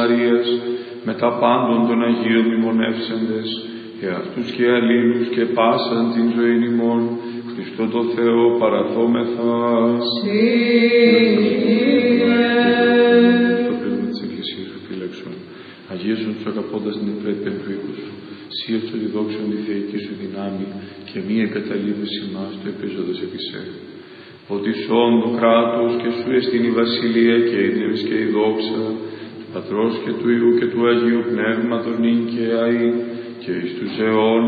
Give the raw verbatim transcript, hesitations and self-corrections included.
Μαρίας, με τα πάντων των Αγίων μνημονεύσαντες, και αυτούς και αλλήλους και πάσαν την ζωήν ημών, Χριστό το Θεό παραθόμεθα. Στο πνεύμα της Εκκλησίας σου φύλαξον, αγίασον τους αγαπώντας την επρέπεια του οίκου σου, σύρτω τη δόξον τη θεϊκή σου δυνάμει, και μη εγκαταλείπεις ημάς το επίζοντας επισέ. Ότι σών το κράτος και σου εστίν η βασιλεία και η δύναμις και η δόξα, του Πατρός και του Υιού και του Αγίου Πνεύματος νυν και αεί, και εις τους αιώνας